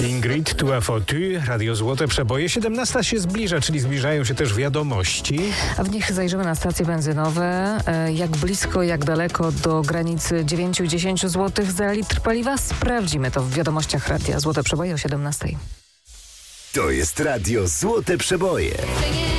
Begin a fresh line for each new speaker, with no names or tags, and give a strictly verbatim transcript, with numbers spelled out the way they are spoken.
Ingrid, tu a tu, Radio Złote Przeboje. siedemnasta się zbliża, czyli zbliżają się też wiadomości.
A w nich zajrzymy na stacje benzynowe. Jak blisko, jak daleko do granicy dziewięć do dziesięciu złotych za litr paliwa? Sprawdzimy to w wiadomościach Radia Złote Przeboje o siedemnastej.
To jest Radio Złote Przeboje.